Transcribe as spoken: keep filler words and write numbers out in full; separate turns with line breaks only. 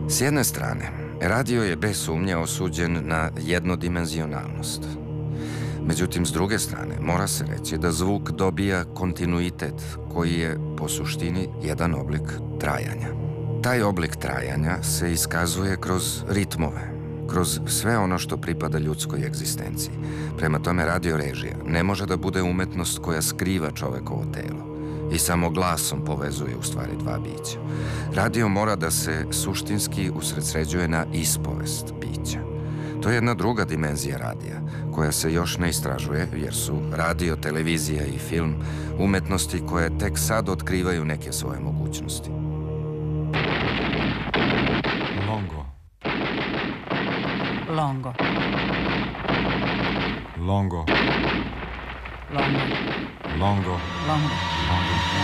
S jedne strane, radio je bez sumnje osuđen na jednodimenzionalnost. Međutim, s druge strane, mora se reći da zvuk dobija kontinuitet koji je, po suštini, jedan oblik trajanja. Taj oblik trajanja se iskazuje kroz ritmove, kroz sve ono što pripada ljudskoj egzistenciji. Prema tome, radiorežija ne može da bude umetnost koja skriva čovekovo telo i samo glasom povezuje u stvari dva bića. Radio mora da se suštinski usredsređuje na ispovest bića. To je jedna druga dimenzija radija, koja se još ne istražuje, jer su radio, televizija i film umetnosti koje tek sad otkrivaju neke svoje mogućnosti.
Longo.
Longo.
Longo.
Longo.
Longo.
Longo.
Longo.